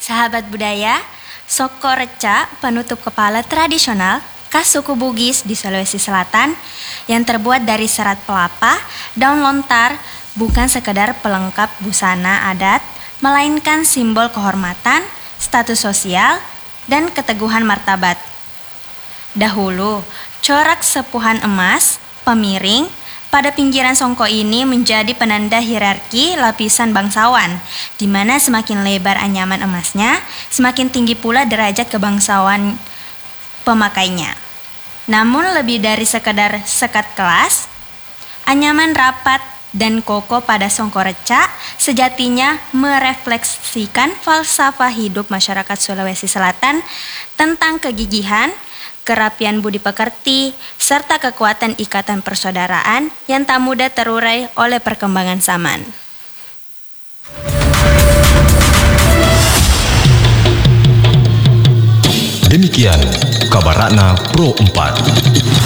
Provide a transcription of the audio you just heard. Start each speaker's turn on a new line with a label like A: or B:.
A: Sahabat budaya, Soko Reca penutup kepala tradisional khas suku Bugis di Sulawesi Selatan yang terbuat dari serat kelapa, daun lontar, bukan sekedar pelengkap busana adat, melainkan simbol kehormatan, status sosial, dan keteguhan martabat. Dahulu, corak sepuhan emas, pemiring, pada pinggiran songko ini menjadi penanda hierarki lapisan bangsawan, di mana semakin lebar anyaman emasnya, semakin tinggi pula derajat kebangsawan pemakainya. Namun lebih dari sekedar sekat kelas, anyaman rapat dan kokoh pada songko reca sejatinya merefleksikan falsafah hidup masyarakat Sulawesi Selatan tentang kegigihan, kerapian budi pekerti, serta kekuatan ikatan persaudaraan yang tak mudah terurai oleh perkembangan zaman.
B: Demikian kabar Ratna Pro 4.